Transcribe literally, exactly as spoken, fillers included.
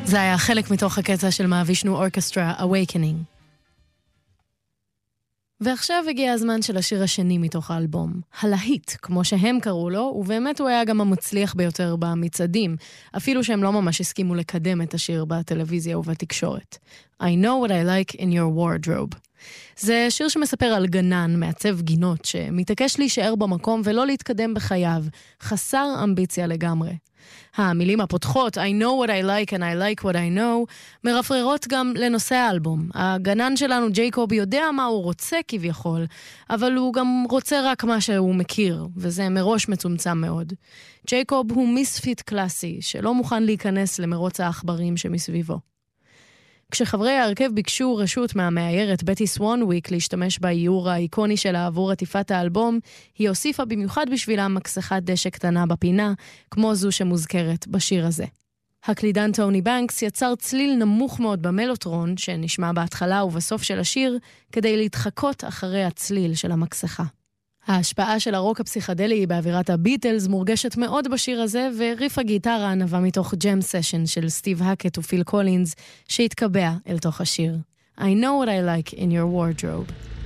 זה היה חלק מתוך הקטע של מהווישנו אורקסטרה, Awakening. ועכשיו הגיע הזמן של השיר השני מתוך האלבום, הלהיט, כמו שהם קראו לו, ובאמת הוא היה גם המצליח ביותר במצעדים, אפילו שהם לא ממש הסכימו לקדם את השיר בטלוויזיה ובתקשורת. I know what I like in your wardrobe. זה שיר שמספר על גנן, מעצב גינות, שמתעקש להישאר במקום ולא להתקדם בחייו, חסר אמביציה לגמרי. המילים הפותחות, I know what I like and I like what I know, מרפררות גם לנושא האלבום. הגנן שלנו, ג'ייקוב, יודע מה הוא רוצה כביכול, אבל הוא גם רוצה רק מה שהוא מכיר, וזה מראש מצומצם מאוד. ג'ייקוב הוא מיספיט קלאסי, שלא מוכן להיכנס למרוץ האחברים שמסביבו. כשחברי ההרכב ביקשו רשות מהמאיירת בטי סוונוויק להשתמש באיור האיקוני שלה עבור עטיפת האלבום, היא הוסיפה במיוחד בשבילה מקסחת דשא קטנה בפינה, כמו זו שמוזכרת בשיר הזה. הקלידן טוני בנקס יצר צליל נמוך מאוד במלוטרון, שנשמע בהתחלה ובסוף של השיר, כדי להתחקות אחרי הצליל של המקסחה. ההשפעה של הרוק הפסיכדלי באווירת הביטלס מורגשת מאוד בשיר הזה, וריף הגיטרה נבע מתוך ג'ם סשן של סטיב הקט ופיל קולינס, שהתקבע אל תוך השיר. I know what I like in your wardrobe.